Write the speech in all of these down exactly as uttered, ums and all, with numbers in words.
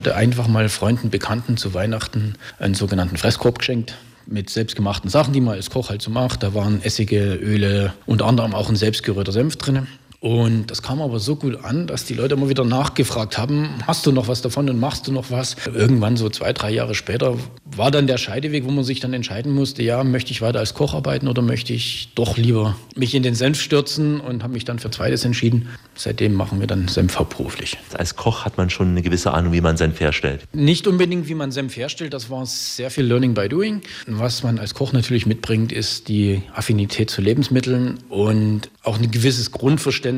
Einfach mal Freunden, Bekannten zu Weihnachten einen sogenannten Fresskorb geschenkt. Mit selbstgemachten Sachen, die man als Koch halt so macht. Da waren Essige, Öle, unter anderem auch ein selbstgerührter Senf drin. Und das kam aber so gut an, dass die Leute immer wieder nachgefragt haben, hast du noch was davon und machst du noch was? Irgendwann so zwei, drei Jahre später war dann der Scheideweg, wo man sich dann entscheiden musste, ja, möchte ich weiter als Koch arbeiten oder möchte ich doch lieber mich in den Senf stürzen, und habe mich dann für Zweites entschieden. Seitdem machen wir dann Senf hauptberuflich. Als Koch hat man schon eine gewisse Ahnung, wie man Senf herstellt. Nicht unbedingt, wie man Senf herstellt, das war sehr viel Learning by Doing. Was man als Koch natürlich mitbringt, ist die Affinität zu Lebensmitteln und auch ein gewisses Grundverständnis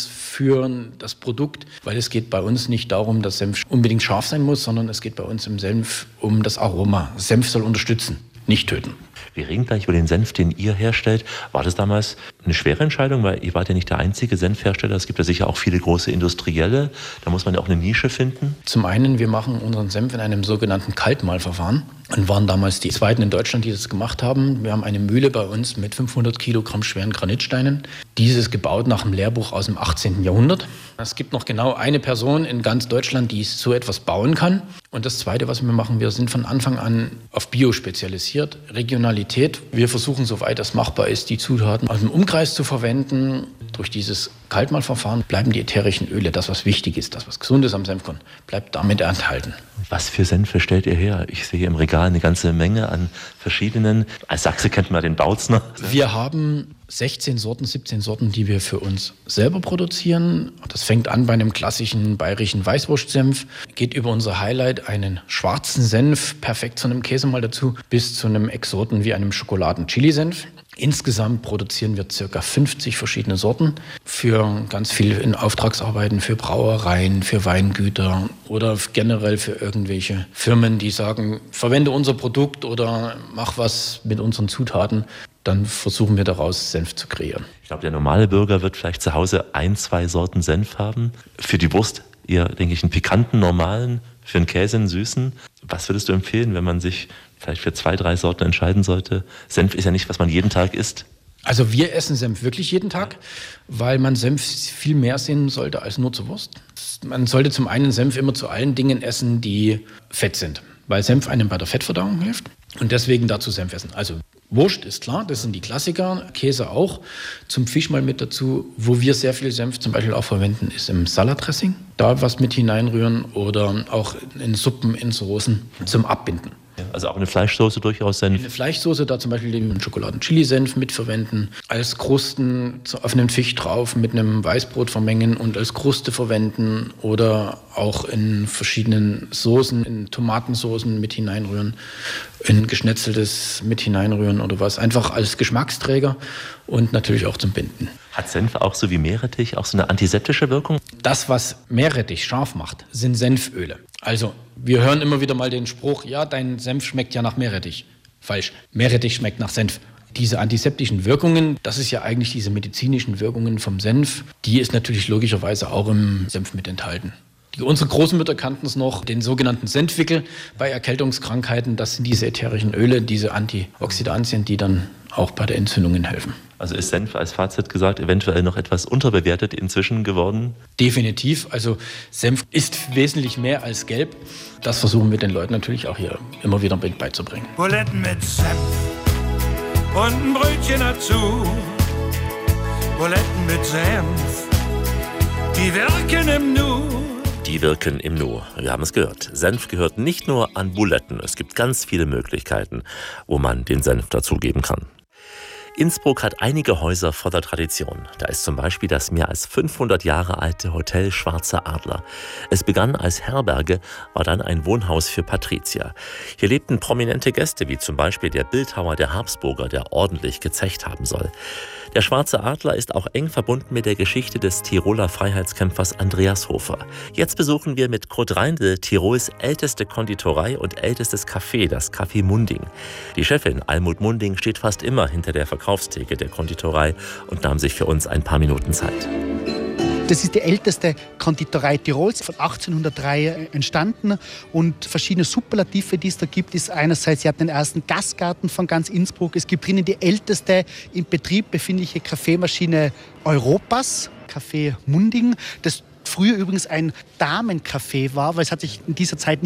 für das Produkt, weil es geht bei uns nicht darum, dass Senf unbedingt scharf sein muss, sondern es geht bei uns im Senf um das Aroma. Senf soll unterstützen, nicht töten. Wir reden gleich über den Senf, den ihr herstellt. War das damals eine schwere Entscheidung? Weil ihr wart ja nicht der einzige Senfhersteller. Es gibt ja sicher auch viele große Industrielle. Da muss man ja auch eine Nische finden. Zum einen, wir machen unseren Senf in einem sogenannten Kaltmahlverfahren und waren damals die Zweiten in Deutschland, die das gemacht haben. Wir haben eine Mühle bei uns mit fünfhundert Kilogramm schweren Granitsteinen. Dieses gebaut nach einem Lehrbuch aus dem achtzehnten Jahrhundert. Es gibt noch genau eine Person in ganz Deutschland, die so etwas bauen kann. Und das Zweite, was wir machen, wir sind von Anfang an auf Bio spezialisiert, Regionalität. Wir versuchen, soweit das machbar ist, die Zutaten aus dem Umkreis zu verwenden. Durch dieses Kaltmahlverfahren bleiben die ätherischen Öle, das was wichtig ist, das was Gesundes am Senf kommt, bleibt damit enthalten. Was für Senfe stellt ihr her? Ich sehe hier im Regal eine ganze Menge an verschiedenen. Als Sachse kennt man den Bautzner. Wir haben sechzehn Sorten, siebzehn Sorten, die wir für uns selber produzieren. Das fängt an bei einem klassischen bayerischen Weißwurstsenf, geht über unser Highlight, einen schwarzen Senf, perfekt zu einem Käse mal dazu, bis zu einem Exoten wie einem Schokoladen-Chili-Senf. Insgesamt produzieren wir ca. fünfzig verschiedene Sorten für ganz viel in Auftragsarbeiten, für Brauereien, für Weingüter oder generell für irgendwelche Firmen, die sagen, verwende unser Produkt oder mach was mit unseren Zutaten. Dann versuchen wir daraus Senf zu kreieren. Ich glaube, der normale Bürger wird vielleicht zu Hause ein, zwei Sorten Senf haben. Für die Wurst eher, denke ich, einen pikanten, normalen, für einen Käse einen süßen. Was würdest du empfehlen, wenn man sich vielleicht für zwei, drei Sorten entscheiden sollte? Senf ist ja nicht, was man jeden Tag isst. Also wir essen Senf wirklich jeden Tag, weil man Senf viel mehr sehen sollte als nur zur Wurst. Man sollte zum einen Senf immer zu allen Dingen essen, die fett sind, weil Senf einem bei der Fettverdauung hilft und deswegen dazu Senf essen. Also Wurst ist klar, das sind die Klassiker, Käse auch. Zum Fisch mal mit dazu, wo wir sehr viel Senf zum Beispiel auch verwenden, ist im Salatdressing. Da was mit hineinrühren oder auch in Suppen, in Soßen zum Abbinden. Also auch eine Fleischsoße durchaus Senf? Eine Fleischsoße, da zum Beispiel den Schokoladen-Chili-Senf mitverwenden, als Krusten auf einen Fisch drauf mit einem Weißbrot vermengen und als Kruste verwenden oder auch in verschiedenen Soßen, in Tomatensoßen mit hineinrühren, in Geschnetzeltes mit hineinrühren oder was, einfach als Geschmacksträger und natürlich auch zum Binden. Hat Senf auch so wie Meerrettich auch so eine antiseptische Wirkung? Das, was Meerrettich scharf macht, sind Senföle. Also wir hören immer wieder mal den Spruch, ja, dein Senf schmeckt ja nach Meerrettich. Falsch, Meerrettich schmeckt nach Senf. Diese antiseptischen Wirkungen, das ist ja eigentlich diese medizinischen Wirkungen vom Senf, die ist natürlich logischerweise auch im Senf mit enthalten. Die, unsere Großmütter kannten es noch, den sogenannten Senfwickel bei Erkältungskrankheiten. Das sind diese ätherischen Öle, diese Antioxidantien, die dann auch bei der Entzündungen helfen. Also ist Senf als Fazit gesagt eventuell noch etwas unterbewertet inzwischen geworden? Definitiv. Also Senf ist wesentlich mehr als gelb. Das versuchen wir den Leuten natürlich auch hier immer wieder beizubringen. Buletten mit Senf und ein Brötchen dazu. Buletten mit Senf, die wirken im Nu. Die wirken im Nu. Wir haben es gehört. Senf gehört nicht nur an Buletten. Es gibt ganz viele Möglichkeiten, wo man den Senf dazugeben kann. Innsbruck hat einige Häuser voller Tradition. Da ist zum Beispiel das mehr als fünfhundert Jahre alte Hotel Schwarzer Adler. Es begann als Herberge, war dann ein Wohnhaus für Patrizier. Hier lebten prominente Gäste, wie zum Beispiel der Bildhauer der Habsburger, der ordentlich gezecht haben soll. Der Schwarze Adler ist auch eng verbunden mit der Geschichte des Tiroler Freiheitskämpfers Andreas Hofer. Jetzt besuchen wir mit Kurt Reindl Tirols älteste Konditorei und ältestes Café, das Café Munding. Die Chefin Almut Munding steht fast immer hinter der Verkaufstheke der Konditorei und nahm sich für uns ein paar Minuten Zeit. Das ist die älteste Konditorei Tirols, von achtzehnhundertdrei entstanden. Und verschiedene Superlative, die es da gibt, ist einerseits, sie hat den ersten Gastgarten von ganz Innsbruck. Es gibt drinnen die älteste im Betrieb befindliche Kaffeemaschine Europas, Café Munding. Das Früher übrigens ein Damencafé war, weil es hat sich in dieser Zeit